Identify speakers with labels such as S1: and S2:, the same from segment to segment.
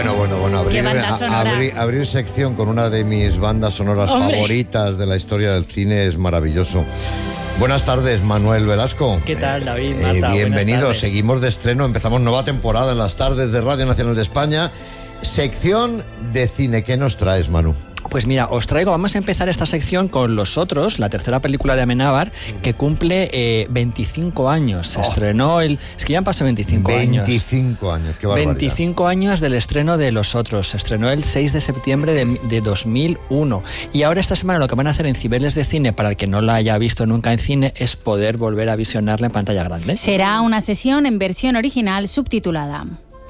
S1: Bueno, abrir sección con una de mis bandas sonoras favoritas de la historia del cine es maravilloso. Buenas tardes, Manuel Velasco.
S2: ¿Qué tal, David? Marta,
S1: bienvenidos, seguimos de estreno, empezamos nueva temporada en las tardes de Radio Nacional de España. Sección de cine, ¿qué nos traes, Manu?
S2: Pues mira, vamos a empezar esta sección con Los Otros, la tercera película de Amenábar, que cumple 25 años. Se estrenó es que ya han pasado 25 años.
S1: 25 años, qué barbaridad.
S2: 25 años del estreno de Los Otros. Se estrenó el 6 de septiembre de 2001. Y ahora esta semana lo que van a hacer en Cibeles de Cine, para el que no la haya visto nunca en cine, es poder volver a visionarla en pantalla grande.
S3: Será una sesión en versión original subtitulada.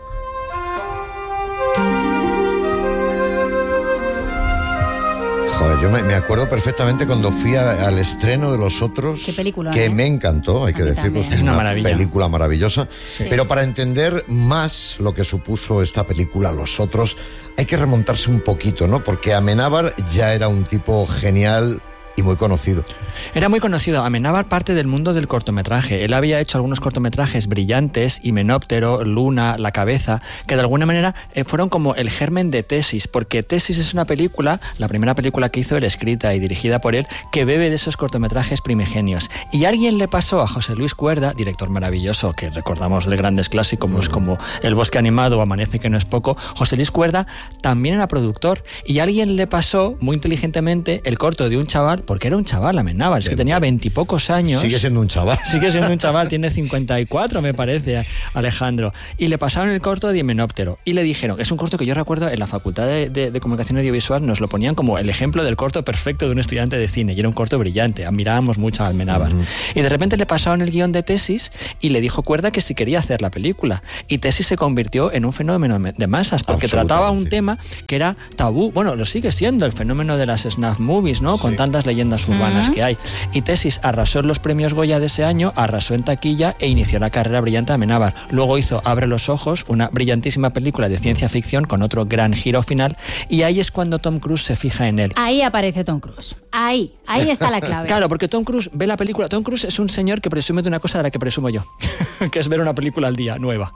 S1: Joder, yo me acuerdo perfectamente cuando fui al estreno de Los Otros.
S3: Qué película,
S1: que me encantó, hay que decirlo.
S2: Es una maravilla.
S1: Película maravillosa.
S3: Sí.
S1: Pero para entender más lo que supuso esta película, Los Otros, hay que remontarse un poquito, ¿no? Porque Amenábar ya era un tipo genial y muy conocido.
S2: Era muy conocido. Amenábar parte del mundo del cortometraje. Él había hecho algunos cortometrajes brillantes, Himenóptero, Luna, La Cabeza, que de alguna manera fueron como el germen de Tesis, porque Tesis es una película, la primera película que hizo él, escrita y dirigida por él, que bebe de esos cortometrajes primigenios. Y alguien le pasó a José Luis Cuerda, director maravilloso, que recordamos de grandes clásicos como El Bosque Animado o Amanece que no es poco. José Luis Cuerda también era productor, y alguien le pasó muy inteligentemente el corto de un chaval, porque era un chaval, Amenábar, es que tenía 20 y pocos años.
S1: Sigue siendo un chaval.
S2: Sigue siendo un chaval, tiene 54, me parece, Alejandro. Y le pasaron el corto de Himenóptero. Y le dijeron, es un corto que yo recuerdo en la Facultad de Comunicación Audiovisual, nos lo ponían como el ejemplo del corto perfecto de un estudiante de cine. Y era un corto brillante, admirábamos mucho a Amenábar. Y de repente le pasaron el guión de Tesis y le dijo Cuerda que si quería hacer la película. Y Tesis se convirtió en un fenómeno de masas, porque trataba un tema que era tabú. Bueno, lo sigue siendo, el fenómeno de las snuff movies, ¿no? Con tantas leyendas urbanas que hay. Y Tesis arrasó en los premios Goya de ese año, arrasó en taquilla e inició la carrera brillante de Amenábar. Luego hizo Abre los ojos, una brillantísima película de ciencia ficción con otro gran giro final, y ahí es cuando Tom Cruise se fija en él.
S3: Ahí aparece Tom Cruise. Ahí está la clave.
S2: Claro, porque Tom Cruise ve la película. Tom Cruise es un señor que presume de una cosa de la que presumo yo, que es ver una película al día, nueva.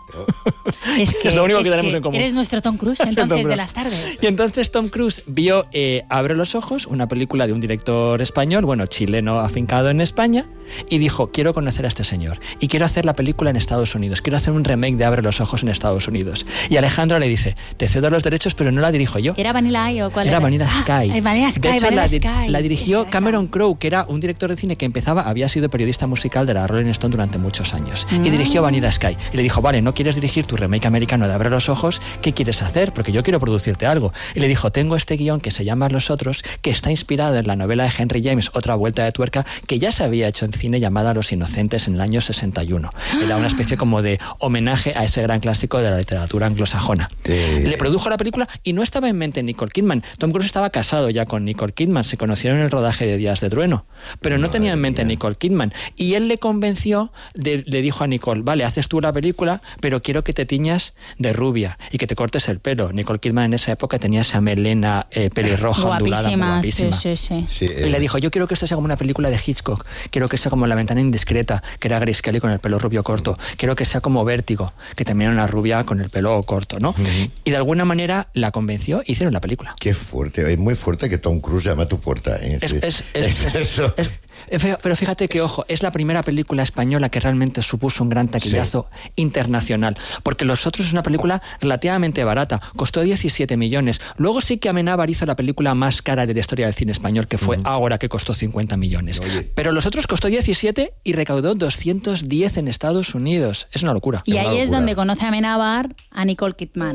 S2: Es lo único que tenemos en común.
S3: Eres nuestro Tom Cruise, entonces, de las tardes.
S2: Y entonces Tom Cruise vio Abre los ojos, una película de un director español, chileno afincado en España, y dijo, quiero conocer a este señor y quiero hacer la película en Estados Unidos, quiero hacer un remake de Abre los ojos en Estados Unidos. Y Alejandro le dice, te cedo los derechos, pero no la dirijo yo.
S3: ¿Era Vanilla Sky o cuál era?
S2: Era Vanilla Sky.
S3: Vanilla Sky,
S2: de hecho,
S3: Vanilla Sky.
S2: La dirigió Cameron Crowe, que era un director de cine que había sido periodista musical de la Rolling Stone durante muchos años, y dirigió Vanilla Sky. Y le dijo, vale, ¿no quieres dirigir tu remake americano de Abre los ojos? ¿Qué quieres hacer? Porque yo quiero producirte algo. Y le dijo, tengo este guión que se llama Los Otros, que está inspirado en la novela de Henry James, Otra vuelta de tuerca, que ya se había hecho en cine, llamada Los Inocentes, en el año 61. Era una especie como de homenaje a ese gran clásico de la literatura anglosajona. Le produjo la película y no estaba en mente Nicole Kidman. Tom Cruise estaba casado ya con Nicole Kidman, se conocieron en el rodaje de Días de Trueno, pero no tenía en mente Nicole Kidman. Y él le convenció, le dijo a Nicole, vale, haces tú la película, pero quiero que te tiñas de rubia y que te cortes el pelo. Nicole Kidman en esa época tenía esa melena pelirroja, ondulada, guapísima.
S3: Sí.
S2: Y le dijo, yo quiero que esto sea como una película de Hitchcock, quiero que sea como La ventana indiscreta, que era Grace Kelly con el pelo rubio corto, quiero que sea como Vértigo, que también era una rubia con el pelo corto, ¿no? Y de alguna manera la convenció e hicieron la película.
S1: Qué fuerte, es muy fuerte que Tom Cruise llame a tu puerta, ¿eh?
S2: Pero fíjate que, ojo, es la primera película española que realmente supuso un gran taquillazo internacional, porque Los Otros es una película relativamente barata, costó 17 millones. Luego sí que Amenábar hizo la película más cara de la historia del cine español, que fue Ágora, que costó 50 millones. Oye. Pero Los Otros costó 17 y recaudó 210 en Estados Unidos. Es una locura.
S3: Y ahí es donde conoce Amenábar a Nicole Kidman.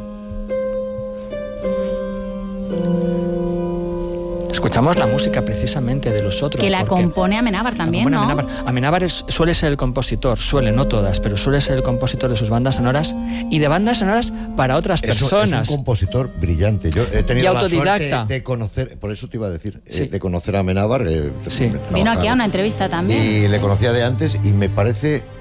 S2: Escuchamos la música precisamente de Los Otros.
S3: Que la compone Amenábar también, ¿no?
S2: Amenábar suele ser el compositor, no todas, pero suele ser el compositor de sus bandas sonoras y de bandas sonoras para otras personas.
S1: Es un compositor brillante. Yo he tenido la suerte de conocer, por eso te iba a decir, de conocer a Amenábar.
S3: Vino aquí a una entrevista también.
S1: Y le conocía de antes y me parece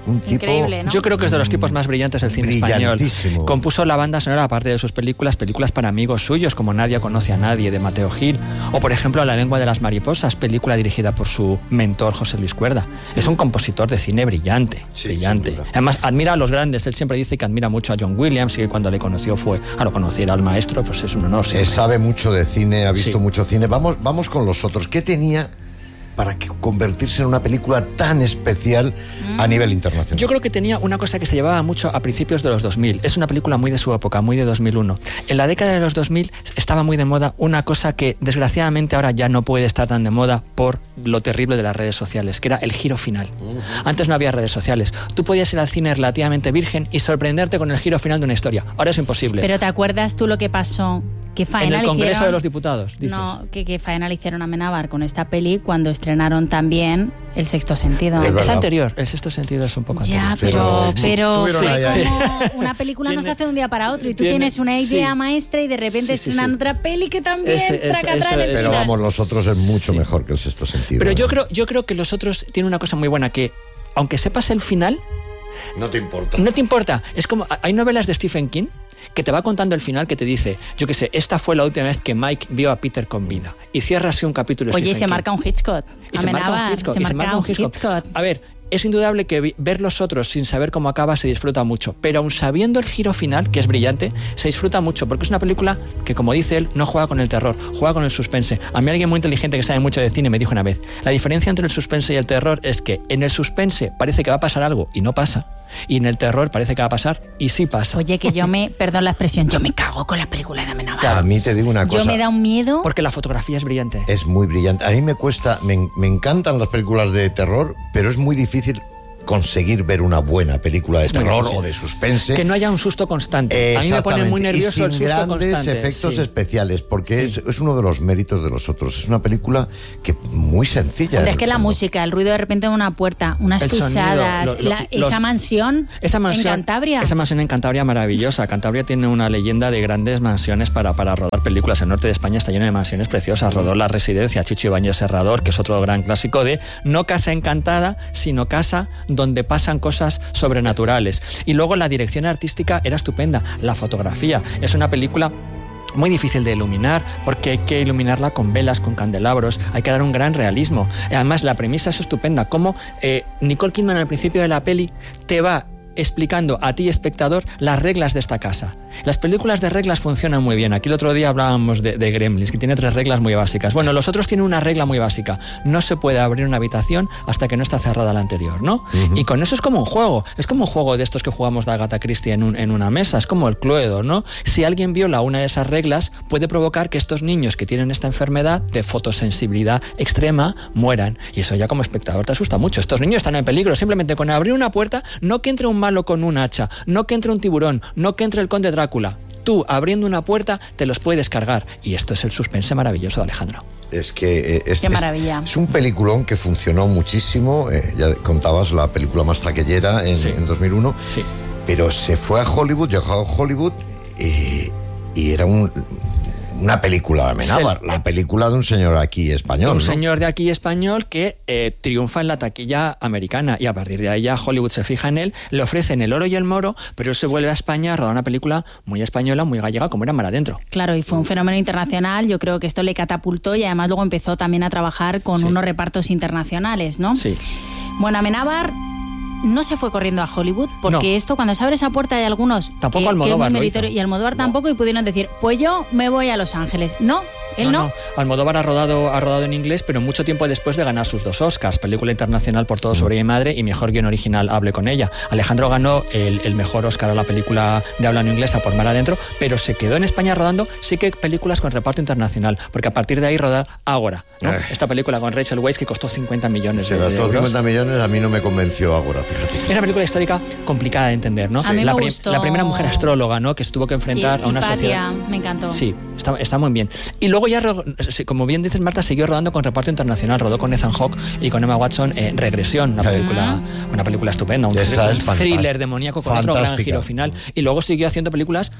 S1: un tipo...
S3: Increíble, ¿no?
S2: Yo creo que es de los tipos más brillantes del cine español. Compuso la banda sonora, aparte de sus películas para amigos suyos, como Nadie conoce a nadie, de Mateo Gil, o por ejemplo La lengua de las mariposas, película dirigida por su mentor José Luis Cuerda. Es un compositor de cine brillante, brillante. Además, admira a los grandes. Él siempre dice que admira mucho a John Williams, y que cuando le conoció fue a lo conociera al maestro, pues es un honor.
S1: Sabe mucho de cine, ha visto mucho cine. Vamos con los otros. ¿Qué tenía para convertirse en una película tan especial a nivel internacional?
S2: Yo creo que tenía una cosa que se llevaba mucho a principios de los 2000. Es una película muy de su época, muy de 2001. En la década de los 2000 estaba muy de moda una cosa que desgraciadamente ahora ya no puede estar tan de moda por lo terrible de las redes sociales, que era el giro final. Antes no había redes sociales. Tú podías ir al cine relativamente virgen y sorprenderte con el giro final de una historia. Ahora es imposible.
S3: Pero ¿te acuerdas tú lo que pasó? ¿Qué faena
S2: en el Congreso
S3: hicieron?
S2: de los Diputados, dices.
S3: No, ¿qué faena le hicieron a Amenábar con esta peli cuando estrenaron también El sexto sentido?
S2: Es anterior, El sexto sentido es un poco anterior.
S3: Pero
S1: sí.
S3: Como una película no se hace de un día para otro y tú tienes una idea maestra y de repente estrenan otra peli que también
S1: Pero vamos, Los otros es mucho mejor que El sexto sentido.
S2: Pero yo creo que Los otros tiene una cosa muy buena, que aunque sepas el final...
S1: No te importa.
S2: No te importa. Es como... Hay novelas de Stephen King que te va contando el final, que te dice, yo qué sé, esta fue la última vez que Mike vio a Peter con vida. Y cierra así un capítulo.
S3: Oye, se marca un Hitchcock.
S2: Se marca un Hitchcock. A ver, es indudable que ver Los otros sin saber cómo acaba se disfruta mucho, pero aun sabiendo el giro final, que es brillante, se disfruta mucho, porque es una película que, como dice él, no juega con el terror, juega con el suspense. A mí alguien muy inteligente que sabe mucho de cine me dijo una vez, la diferencia entre el suspense y el terror es que en el suspense parece que va a pasar algo y no pasa, y en el terror parece que va a pasar y sí pasa.
S3: Oye, que perdón la expresión, yo me cago con la película de Amenábar.
S1: A mí te digo una cosa.
S3: Yo me da un miedo.
S2: Porque la fotografía es brillante.
S1: Es muy brillante. A mí me cuesta, me encantan las películas de terror, pero es muy difícil conseguir ver una buena película de terror o de suspense.
S2: Que no haya un susto constante. A mí me pone muy nervioso el susto constante.
S1: Sin grandes efectos especiales, porque es uno de los méritos de Los otros. Es una película que muy sencilla.
S3: Pero es que la música, el ruido de repente de una puerta, unas pisadas, esa mansión en Cantabria.
S2: Esa mansión en Cantabria maravillosa. Cantabria tiene una leyenda de grandes mansiones para rodar películas. El norte de España está lleno de mansiones preciosas. Rodó La Residencia, Chicho Ibáñez Serrador, que es otro gran clásico de no casa encantada, sino casa donde pasan cosas sobrenaturales. Y luego la dirección artística era estupenda. La fotografía es una película muy difícil de iluminar, porque hay que iluminarla con velas, con candelabros, hay que dar un gran realismo. Además, la premisa es estupenda, como Nicole Kidman al principio de la peli te va explicando a ti, espectador, las reglas de esta casa. Las películas de reglas funcionan muy bien. Aquí el otro día hablábamos de Gremlins, que tiene 3 reglas muy básicas. Bueno, Los otros tienen una regla muy básica. No se puede abrir una habitación hasta que no está cerrada la anterior, ¿no? Y con eso es como un juego. Es como un juego de estos que jugamos de Agatha Christie en una mesa. Es como el Cluedo, ¿no? Si alguien viola una de esas reglas, puede provocar que estos niños que tienen esta enfermedad de fotosensibilidad extrema mueran. Y eso ya como espectador te asusta mucho. Estos niños están en peligro. Simplemente con abrir una puerta, no que entre un malo con un hacha, no que entre un tiburón, no que entre el conde Drácula. Tú, abriendo una puerta, te los puedes cargar. Y esto es el suspense maravilloso de Alejandro.
S1: Es que
S3: qué maravilla.
S1: Es un peliculón que funcionó muchísimo. Ya contabas la película más taquillera en 2001.
S2: Sí.
S1: Pero se fue a Hollywood, llegó a Hollywood y era una película de Amenábar, la película de un señor aquí español.
S2: Un señor de aquí español que triunfa en la taquilla americana, y a partir de ahí ya Hollywood se fija en él, le ofrecen el oro y el moro, pero él se vuelve a España a rodar una película muy española, muy gallega, como era Mar Adentro.
S3: Claro, y fue un fenómeno internacional. Yo creo que esto le catapultó y además luego empezó también a trabajar con unos repartos internacionales, ¿no?
S2: Sí.
S3: Bueno, Amenábar no se fue corriendo a Hollywood, porque esto, cuando se abre esa puerta, hay algunos
S2: tampoco Almodóvar
S3: que es muy y Almodóvar tampoco, y pudieron decir, pues yo me voy a Los Ángeles. No, él no.
S2: Almodóvar ha rodado en inglés, pero mucho tiempo después de ganar sus 2 Oscars, película internacional Por todo sobre mi madre y mejor guión original Hable con ella. Alejandro ganó el mejor Oscar a la película de habla no inglesa por Mar Adentro, pero se quedó en España rodando sí que películas con reparto internacional, porque a partir de ahí roda Ágora, ¿no? Esta película con Rachel Weisz que costó 50 millones de euros.
S1: 50 millones, a mí no me convenció Ágora, fíjate.
S2: Era una película histórica complicada de entender, ¿no?
S3: A mí me gustó.
S2: La primera mujer astróloga, ¿no? Que se tuvo que enfrentar a una sociedad.
S3: Me encantó.
S2: Sí, está muy bien. Y luego ya, como bien dices, Marta, siguió rodando con reparto internacional. Rodó con Ethan Hawke y con Emma Watson Regresión, una película estupenda, un thriller demoníaco con otro gran giro final. Y luego siguió haciendo películas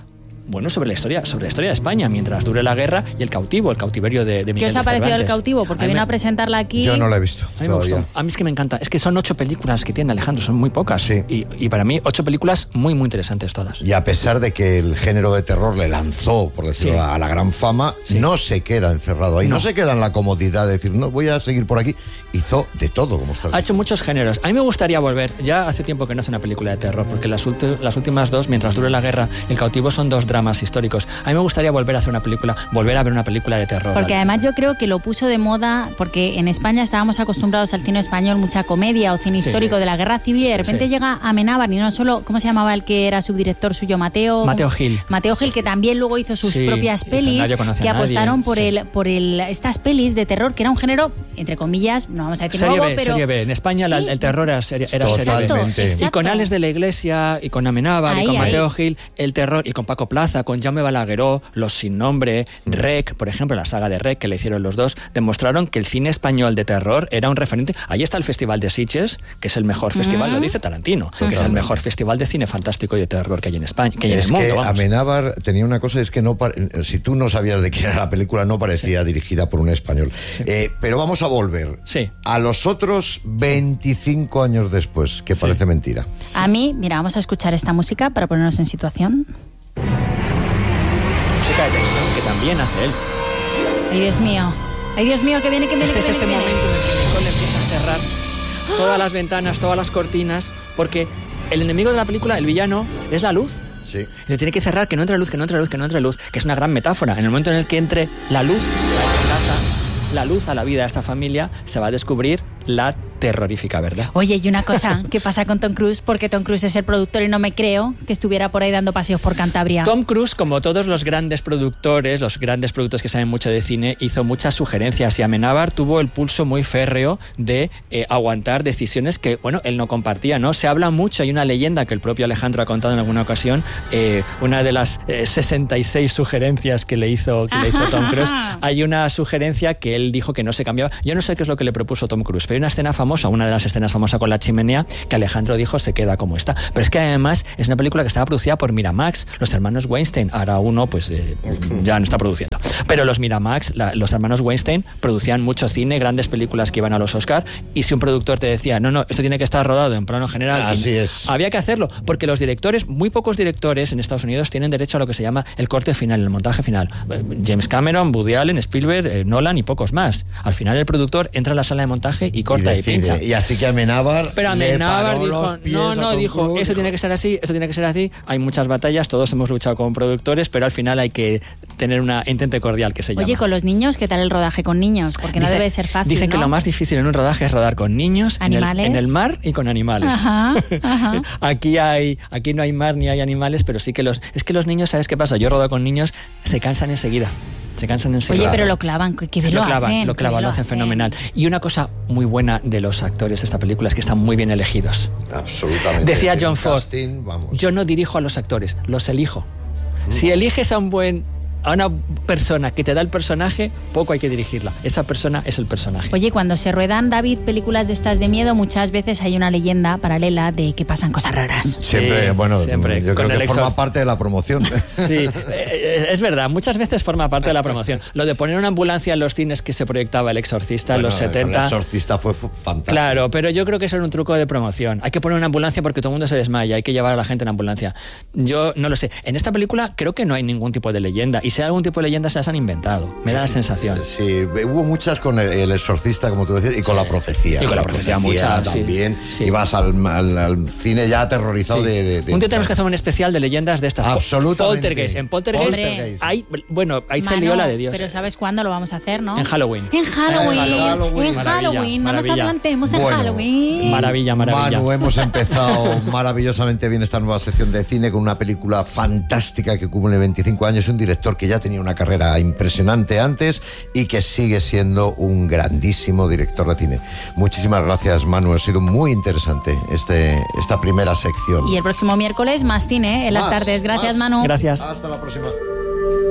S2: bueno, sobre la historia de España, mientras dure la guerra, y el cautiverio de Miguel de Cervantes.
S3: ¿Qué os ha parecido El cautivo? Porque vino a presentarla aquí.
S1: Yo no la he visto.
S2: A mí me gustó. A mí es que me encanta. Es que son 8 películas que tiene Alejandro, son muy pocas.
S1: Sí.
S2: Y para mí 8 películas muy, muy interesantes todas.
S1: Y a pesar de que el género de terror le lanzó, por decirlo, a la gran fama, no se queda encerrado ahí, no se queda en la comodidad de decir, no, voy a seguir por aquí. Hizo de todo, como estás.
S2: Ha hecho muchos géneros. A mí me gustaría volver, ya hace tiempo que no hace una película de terror, porque las últimas 2, mientras dure la guerra, El cautivo, son 2 dramas históricos. A mí me gustaría volver a hacer una película, volver a ver una película de terror.
S3: Porque además yo creo que lo puso de moda, porque en España estábamos acostumbrados al cine español, mucha comedia o cine histórico de la Guerra Civil, y de repente llega Amenábar, y no solo, ¿cómo se llamaba el que era subdirector suyo? Mateo Gil, que también luego hizo sus propias pelis, que apostaron por estas pelis de terror, que era un género, entre comillas, no vamos a decir nuevo, pero...
S2: Serie B. En España el terror era serie B. Y con Alex de la Iglesia, y con Amenábar, y con Mateo Gil, el terror, y con Paco Plaza, con Jaume Balagueró, Los Sin Nombre, Rec, por ejemplo, la saga de Rec, que le hicieron los dos, demostraron que el cine español de terror era un referente. Ahí está el Festival de Sitges, que es el mejor festival, lo dice Tarantino, que es el mejor festival de cine fantástico y de terror que hay en España, que hay en el mundo. Vamos.
S1: Amenábar tenía una cosa, es que si tú no sabías de quién era la película, no parecía dirigida por un español. Pero vamos a volver a los otros 25 años después, que parece mentira.
S3: A mí, mira, vamos a escuchar esta música para ponernos en situación.
S2: Música de tensión, que también hace él.
S3: Ay, Dios mío, que viene.
S2: Este es ese momento en el que Nicole empieza a cerrar todas las ventanas, todas las cortinas, porque el enemigo de la película, el villano, es la luz.
S1: Sí.
S2: Y tiene que cerrar, que no entre luz, que es una gran metáfora. En el momento en el que entre la luz a la vida de esta familia, se va a descubrir la terrorífica verdad.
S3: Oye, y una cosa, ¿qué pasa con Tom Cruise? Porque Tom Cruise es el productor y no me creo que estuviera por ahí dando paseos por Cantabria.
S2: Tom Cruise, como todos los grandes productores que saben mucho de cine, hizo muchas sugerencias, y Amenábar tuvo el pulso muy férreo de aguantar decisiones que, bueno, él no compartía, ¿no? Se habla mucho, hay una leyenda que el propio Alejandro ha contado en alguna ocasión, una de las 66 sugerencias que le hizo Tom Cruise, hay una sugerencia que él dijo que no se cambiaba. Yo no sé qué es lo que le propuso Tom Cruise, pero hay una escena famosa, una de las escenas famosas con la chimenea, que Alejandro dijo se queda como está. Pero es que además es una película que estaba producida por Miramax, los hermanos Weinstein. Ahora uno pues ya no está produciendo. Pero los Miramax, los hermanos Weinstein, producían mucho cine, grandes películas que iban a los Oscar, y si un productor te decía, no, esto tiene que estar rodado en plano general,
S1: así es,
S2: había que hacerlo, porque los directores, muy pocos directores en Estados Unidos tienen derecho a lo que se llama el corte final, el montaje final. James Cameron, Woody Allen, Spielberg, Nolan y pocos más. Al final el productor entra a la sala de montaje y corta y pincha.
S1: Y así que Amenábar...
S2: Pero Amenábar dijo, eso tiene que ser así, eso tiene que ser así. Hay muchas batallas, todos hemos luchado como productores, pero al final hay que tener una entente cordial, que se llama.
S3: Oye, con los niños, ¿qué tal el rodaje con niños? Porque no debe ser fácil,
S2: Dicen
S3: ¿no?
S2: que lo más difícil en un rodaje es rodar con niños, en el mar y con animales.
S3: Ajá.
S2: Aquí no hay mar ni hay animales, pero sí que los niños, ¿sabes qué pasa? Yo rodo con niños, se cansan enseguida.
S3: Oye, pero lo clavan, que bien lo hacen.
S2: Lo hacen fenomenal. Y una cosa muy buena de los actores de esta película es que están muy bien elegidos.
S1: Absolutamente.
S2: Decía John Ford, yo no dirijo a los actores, los elijo. Si eliges a una persona que te da el personaje, poco hay que dirigirla. Esa persona es el personaje.
S3: Oye, cuando se ruedan, David, películas de estas de miedo, muchas veces hay una leyenda paralela de que pasan cosas raras.
S1: Siempre,
S2: siempre.
S1: Yo creo que forma parte de la promoción.
S2: Sí, es verdad, muchas veces forma parte de la promoción. Lo de poner una ambulancia en los cines que se proyectaba El Exorcista en los 70.
S1: El Exorcista fue fantástico.
S2: Claro, pero yo creo que eso era un truco de promoción. Hay que poner una ambulancia porque todo el mundo se desmaya, hay que llevar a la gente en ambulancia. Yo no lo sé. En esta película creo que no hay ningún tipo de leyenda. Y si hay algún tipo de leyendas se las han inventado. Me da la sensación.
S1: Sí, hubo muchas con el Exorcista, como tú decías, y con la profecía.
S2: Y con la profecía muchas
S1: también. Sí. Y vas al cine ya aterrorizado de
S2: un día tenemos que hacer un especial de leyendas de estas.
S1: Absolutamente.
S2: Poltergeist. En Poltergeist ahí se lió la de Dios.
S3: Pero ¿sabes cuándo lo vamos a hacer, no?
S2: En Halloween.
S3: En Halloween. No nos adelantemos en Halloween.
S2: Maravilla.
S1: Manu, hemos empezado maravillosamente bien esta nueva sección de cine con una película fantástica que cumple 25 años, un director que ya tenía una carrera impresionante antes y que sigue siendo un grandísimo director de cine. Muchísimas gracias, Manu, ha sido muy interesante esta primera sección.
S3: Y el próximo miércoles más cine en las tardes. Gracias, Manu.
S2: Gracias.
S1: Hasta la próxima.